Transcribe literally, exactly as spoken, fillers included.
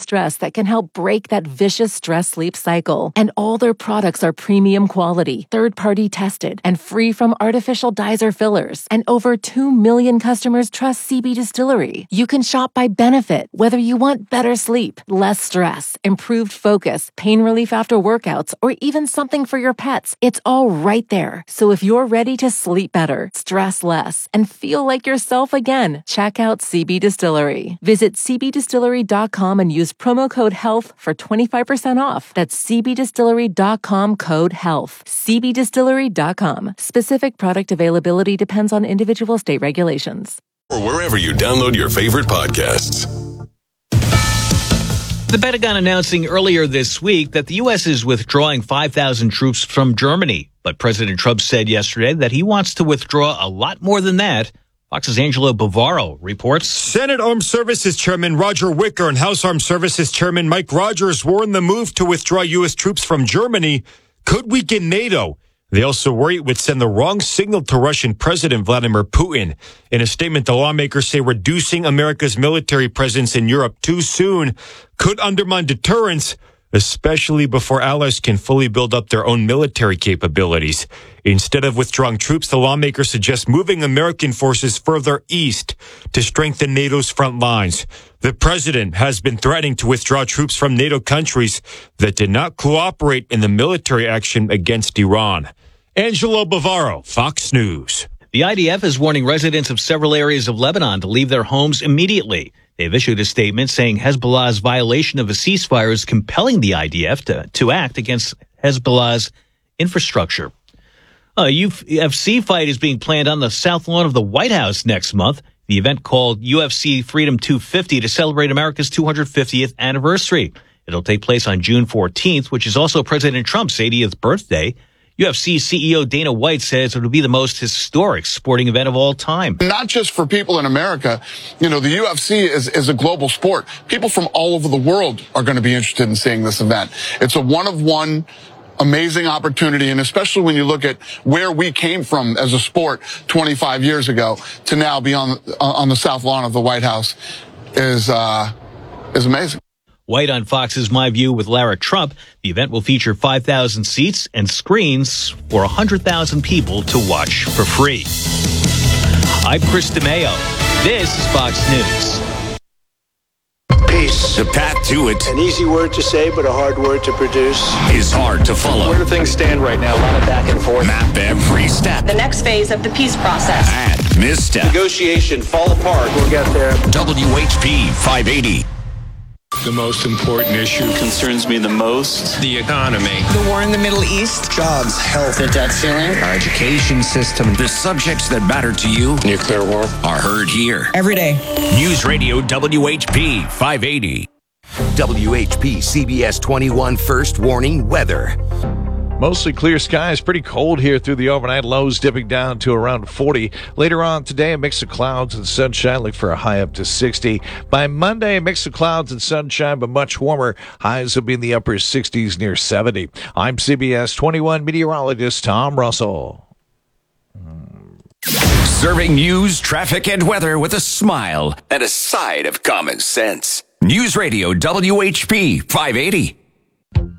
stress that can help break that vicious stress-sleep cycle. And all their products are premium quality, third-party tested, and free from artificial dyes or fillers. And over two million customers trust C B Distillery. You can shop by benefit, whether you want better sleep, less stress, improved focus, pain relief after workouts, or even something for your pets. It's all right there. So if you're ready to sleep better, stress less, and feel like yourself again, check out C B Distillery. Visit c b distillery dot com and use promo code HEALTH for twenty-five percent off. That's c b distillery dot com code HEALTH. c b distillery dot com. Specific product availability depends on individual state regulations. Or wherever you download your favorite podcasts. The Pentagon announcing earlier this week that the U S is withdrawing five thousand troops from Germany. But President Trump said yesterday that he wants to withdraw a lot more than that. Fox's Angelo Bavaro reports. Senate Armed Services Chairman Roger Wicker and House Armed Services Chairman Mike Rogers warned the move to withdraw U S troops from Germany could weaken NATO. They also worry it would send the wrong signal to Russian President Vladimir Putin. In a statement, the lawmakers say reducing America's military presence in Europe too soon could undermine deterrence, especially before allies can fully build up their own military capabilities. Instead of withdrawing troops, the lawmakers suggest moving American forces further east to strengthen NATO's front lines. The president has been threatening to withdraw troops from NATO countries that did not cooperate in the military action against Iran. Angelo Bavaro, Fox News. The I D F is warning residents of several areas of Lebanon to leave their homes immediately. They've issued a statement saying Hezbollah's violation of a ceasefire is compelling the I D F to, to act against Hezbollah's infrastructure. A U F C fight is being planned on the south lawn of the White House next month. The event, called U F C Freedom two fifty, to celebrate America's two hundred fiftieth anniversary. It'll take place on June fourteenth, which is also President Trump's eightieth birthday. U F C C E O Dana White says it'll be the most historic sporting event of all time. Not just for people in America. You know, the U F C is, is a global sport. People from all over the world are going to be interested in seeing this event. It's a one-of-one amazing opportunity, and especially when you look at where we came from as a sport twenty-five years ago to now be on, on the south lawn of the White House is, uh, is amazing. White on Fox's My View with Lara Trump. The event will feature five thousand seats and screens for one hundred thousand people to watch for free. I'm Chris DeMeo. This is Fox News. Peace. The path to it. An easy word to say, but a hard word to produce. Is hard to follow. Where do things stand right now? A lot of back and forth. Map every step. The next phase of the peace process. And misstep. Negotiation fall apart. We'll get there. W H P five eighty. The most important issue concerns me the most. The economy. The war in the Middle East. Jobs, health, the debt ceiling. Our education system. The subjects that matter to you. Nuclear war. Are heard here. Every day. News Radio W H P five eighty. W H P C B S twenty-one First Warning Weather. Mostly clear skies, pretty cold here through the overnight, lows dipping down to around forty. Later on today, a mix of clouds and sunshine, look for a high up to sixty. By Monday, a mix of clouds and sunshine, but much warmer. Highs will be in the upper sixties near seventy. I'm C B S twenty-one meteorologist Tom Russell. Serving news, traffic, and weather with a smile and a side of common sense. News Radio W H P five eighty.